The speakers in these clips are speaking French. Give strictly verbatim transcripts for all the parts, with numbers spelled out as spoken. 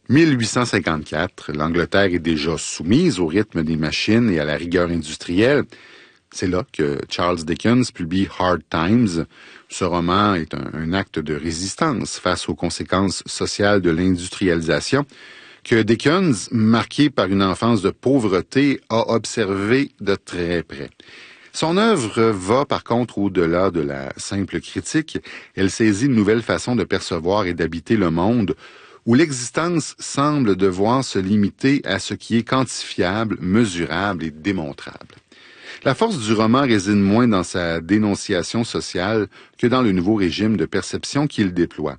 mille huit cent cinquante-quatre, l'Angleterre est déjà soumise au rythme des machines et à la rigueur industrielle. C'est là que Charles Dickens publie Hard Times. Ce roman est un, un acte de résistance face aux conséquences sociales de l'industrialisation que Dickens, marqué par une enfance de pauvreté, a observé de très près. Son œuvre va par contre au-delà de la simple critique. Elle saisit une nouvelle façon de percevoir et d'habiter le monde, où l'existence semble devoir se limiter à ce qui est quantifiable, mesurable et démontrable. La force du roman réside moins dans sa dénonciation sociale que dans le nouveau régime de perception qu'il déploie.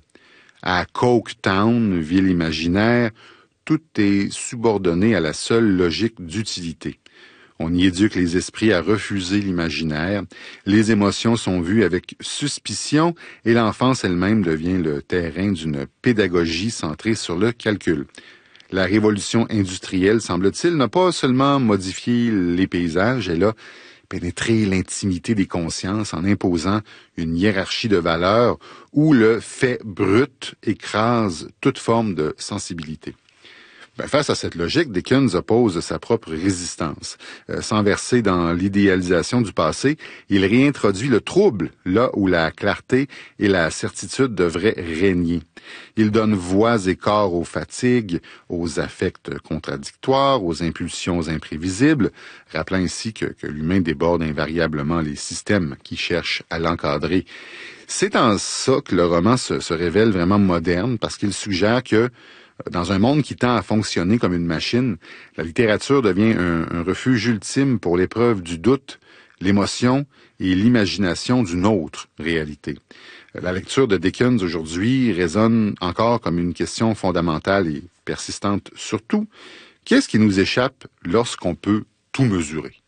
À Coketown, ville imaginaire, tout est subordonné à la seule logique d'utilité. On y éduque les esprits à refuser l'imaginaire, les émotions sont vues avec suspicion et l'enfance elle-même devient le terrain d'une pédagogie centrée sur le calcul. La révolution industrielle, semble-t-il, n'a pas seulement modifié les paysages, elle a pénétré l'intimité des consciences en imposant une hiérarchie de valeurs où le fait brut écrase toute forme de sensibilité. Ben, face à cette logique, Dickens oppose sa propre résistance. Euh, sans verser dans l'idéalisation du passé, il réintroduit le trouble là où la clarté et la certitude devraient régner. Il donne voix et corps aux fatigues, aux affects contradictoires, aux impulsions imprévisibles, rappelant ainsi que, que l'humain déborde invariablement les systèmes qui cherchent à l'encadrer. C'est en ça que le roman se, se révèle vraiment moderne, parce qu'il suggère que dans un monde qui tend à fonctionner comme une machine, la littérature devient un, un refuge ultime pour l'épreuve du doute, l'émotion et l'imagination d'une autre réalité. La lecture de Dickens aujourd'hui résonne encore comme une question fondamentale et persistante. Surtout, qu'est-ce qui nous échappe lorsqu'on peut tout mesurer?